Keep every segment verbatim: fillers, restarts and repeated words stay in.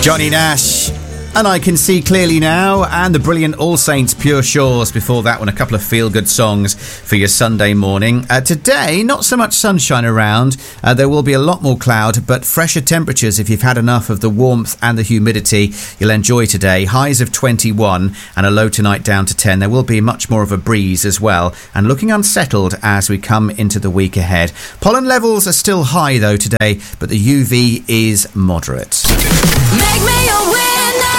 Johnny Nash. And I Can See Clearly Now, and the brilliant All Saints Pure Shores. Before that one, a couple of feel-good songs for your Sunday morning. Uh, today, not so much sunshine around. Uh, there will be a lot more cloud, but fresher temperatures if you've had enough of the warmth and the humidity. You'll enjoy today. Highs of twenty-one and a low tonight down to ten. There will be much more of a breeze as well, and looking unsettled as we come into the week ahead. Pollen levels are still high though today, but the U V is moderate. Make me a winner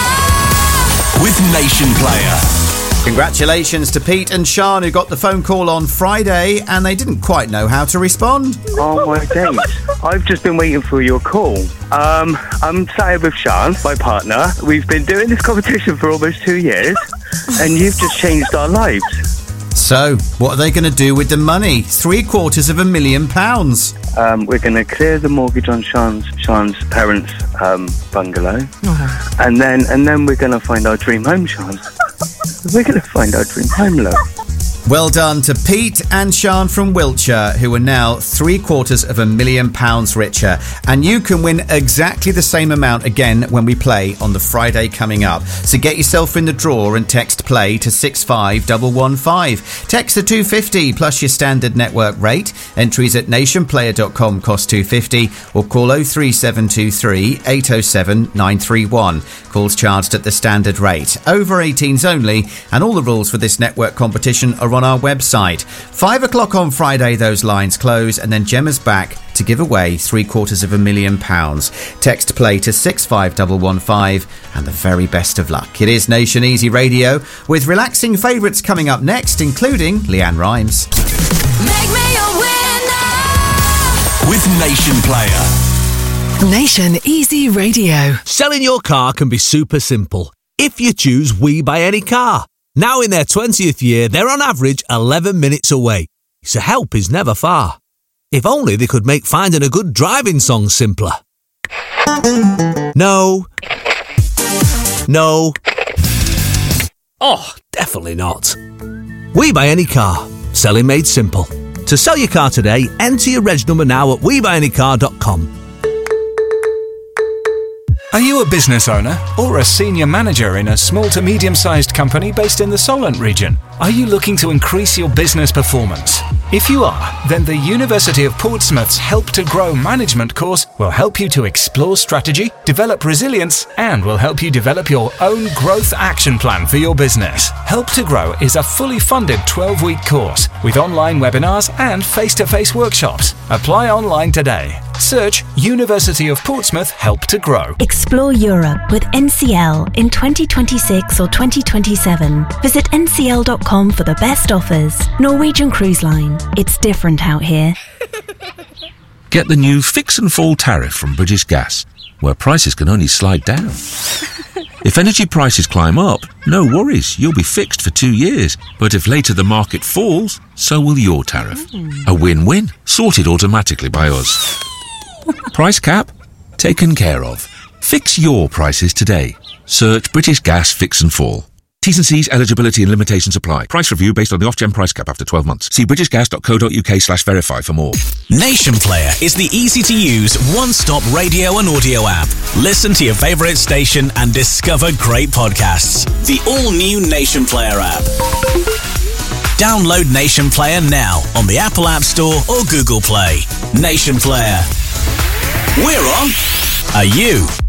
with Nation Player. Congratulations to Pete and Sean, who got the phone call on Friday and they didn't quite know how to respond. Oh my days. I've just been waiting for your call. Um, I'm sat here with Sean, my partner. We've been doing this competition for almost two years and you've just changed our lives. So, what are they going to do with the money? Three quarters of a million pounds. Um, we're going to clear the mortgage on Sean's Sean's parents' um, bungalow, uh-huh. and then and then we're going to find our dream home, Sean. We're going to find our dream home, love. Well done to Pete and Sean from Wiltshire, who are now three quarters of a million pounds richer. And you can win exactly the same amount again when we play on the Friday coming up. So get yourself in the draw and text play to six five one one five. Text the two fifty plus your standard network rate. Entries at nationplayer dot com cost two fifty, or call oh three seven two three eight oh seven nine three one. Calls charged at the standard rate. Over eighteens only, and all the rules for this network competition are on our website. Five o'clock on Friday, those lines close, and then Gemma's back to give away three quarters of a million pounds. Text play to six five one one five, and the very best of luck. It is Nation Easy Radio, with relaxing favourites coming up next, including Leanne Rimes. Make me a winner with Nation Player. Nation Easy Radio. Selling your car can be super simple if you choose We Buy Any Car. Now in their twentieth year, they're on average eleven minutes away, so help is never far. If only they could make finding a good driving song simpler. No. No. Oh, definitely not. We Buy Any Car. Selling made simple. To sell your car today, enter your reg number now at we buy any car dot com. Are you a business owner or a senior manager in a small to medium-sized company based in the Solent region? Are you looking to increase your business performance? If you are, then the University of Portsmouth's Help to Grow management course will help you to explore strategy, develop resilience, and will help you develop your own growth action plan for your business. Help to Grow is a fully funded twelve-week course with online webinars and face-to-face workshops. Apply online today. Search University of Portsmouth Help to Grow. Explore Europe with N C L in twenty twenty-six or twenty twenty-seven. Visit N C L dot com for the best offers. Norwegian Cruise Line. It's different out here. Get the new Fix and Fall tariff from British Gas, where prices can only slide down. If energy prices climb up, no worries, you'll be fixed for two years. But if later the market falls, so will your tariff. A win-win, sorted automatically by us. Price cap? Taken care of. Fix your prices today. Search British Gas Fix and Fall. T's and C's, eligibility and limitations apply. Price review based on the off-gen price cap after twelve months. See british gas dot co dot uk slash verify for more. Nation Player is the easy-to-use, one-stop radio and audio app. Listen to your favourite station and discover great podcasts. The all-new Nation Player app. Download Nation Player now on the Apple App Store or Google Play. Nation Player. We're on. Are you?